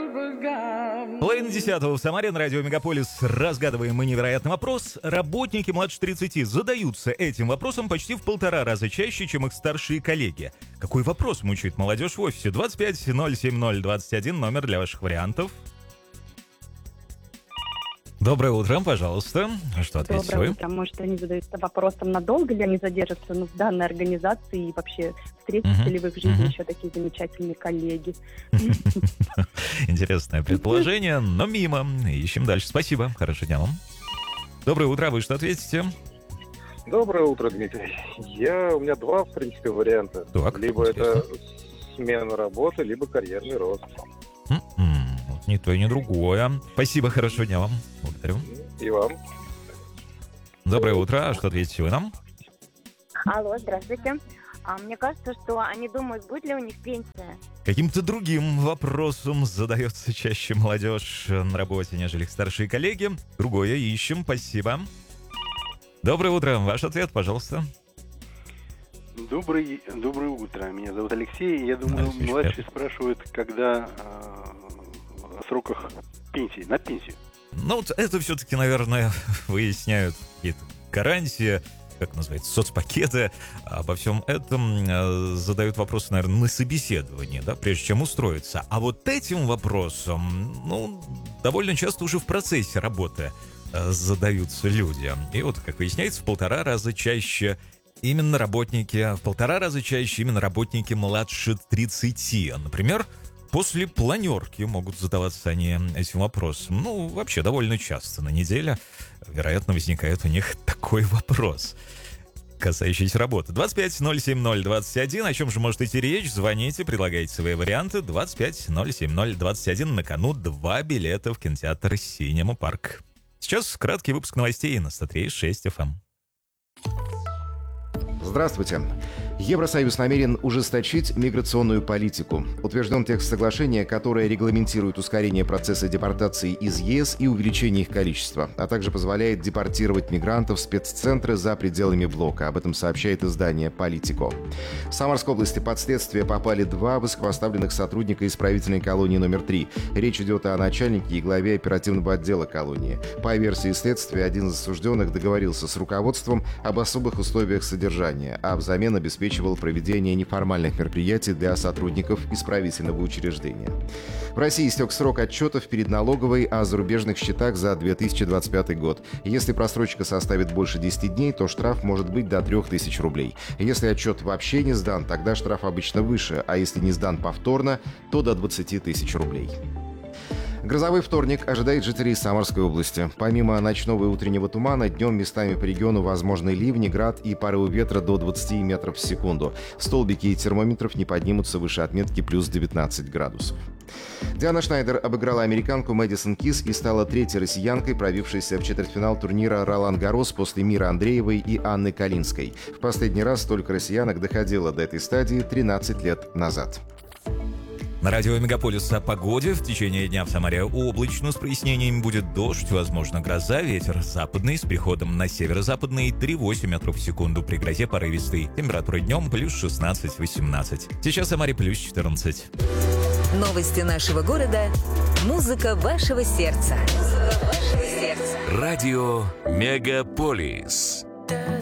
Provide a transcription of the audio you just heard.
Половина 10-го в Самаре на радио Мегаполис разгадываем мы невероятный вопрос. Работники младше 30 задаются этим вопросом почти в 1,5 раза чаще, чем их старшие коллеги. Какой вопрос мучает молодежь в офисе? 25-070-21, номер для ваших вариантов. Доброе утро, пожалуйста. Что ответите Доброе вы? утро. Может, они задаются вопросом, надолго ли они задержатся в данной организации и вообще встретятся ли в их жизни еще такие замечательные коллеги. Интересное предположение, но мимо. Ищем дальше. Спасибо. Хорошего дня вам. Доброе утро. Вы что ответите? Доброе утро, Дмитрий. У меня два, в принципе, варианта. Так, либо интересно. это смена работы, либо карьерный рост. Вот ни то и ни другое. Спасибо. Хорошего дня вам. Благодарю. И вам. Доброе утро. А что ответите вы нам? Алло, здравствуйте. Мне кажется, что они думают, будет ли у них пенсия. Каким-то другим вопросом задается чаще молодежь на работе, нежели их старшие коллеги. Другое ищем. Спасибо. Доброе утро. Ваш ответ, пожалуйста. Доброе утро. Меня зовут Алексей. Я думаю, Алексей, младшие спрашивают, когда о сроках пенсии, на пенсию. Ну, вот это все-таки, наверное, выясняют какие-то гарантии, как называется, соцпакеты. Обо всем этом задают вопросы, наверное, на собеседовании, да, прежде чем устроиться. А вот этим вопросом, довольно часто уже в процессе работы задаются люди. И вот, как выясняется, в 1,5 раза чаще именно работники младше 30. Например, после планерки могут задаваться они этим вопросом. Вообще, довольно часто на неделе, вероятно, возникает у них такой вопрос, касающийся работы. 25-070-21. О чем же может идти речь? Звоните, предлагайте свои варианты. 25-070-21. На кону 2 билета в кинотеатр «Синема Парк». Сейчас краткий выпуск новостей на 103.6 FM. Здравствуйте. Евросоюз намерен ужесточить миграционную политику. Утвержден текст соглашения, которое регламентирует ускорение процесса депортации из ЕС и увеличение их количества, а также позволяет депортировать мигрантов в спеццентры за пределами блока. Об этом сообщает издание «Политико». В Самарской области под следствие попали 2 высокопоставленных сотрудника исправительной колонии номер 3. Речь идет о начальнике и главе оперативного отдела колонии. По версии следствия, один из осужденных договорился с руководством об особых условиях содержания, а взамен обеспечивал проведение неформальных мероприятий для сотрудников исправительного учреждения. В России истек срок отчетов перед налоговой о зарубежных счетах за 2025 год. Если просрочка составит больше 10 дней, то штраф может быть до 3000 рублей. Если отчет вообще не сдан, тогда штраф обычно выше, а если не сдан повторно, то до 20 тысяч рублей. Грозовой вторник ожидает жителей Самарской области. Помимо ночного и утреннего тумана, днем местами по региону возможны ливни, град и порывы ветра до 20 метров в секунду. Столбики термометров не поднимутся выше отметки плюс 19 градусов. Диана Шнайдер обыграла американку Мэдисон Кис и стала 3-й россиянкой, пробившейся в четвертьфинал турнира «Ролан-Гаррос» после Миры Андреевой и Анны Калинской. В последний раз столько россиянок доходило до этой стадии 13 лет назад. На радио Мегаполис о погоде. В течение дня в Самаре облачно, с прояснениями будет дождь, возможно гроза, ветер западный с переходом на северо-западный 3,8 метров в секунду, при грозе порывистый. Температура днем плюс 16-18. Сейчас в Самаре плюс 14. Новости нашего города. Музыка вашего сердца. Радио Мегаполис.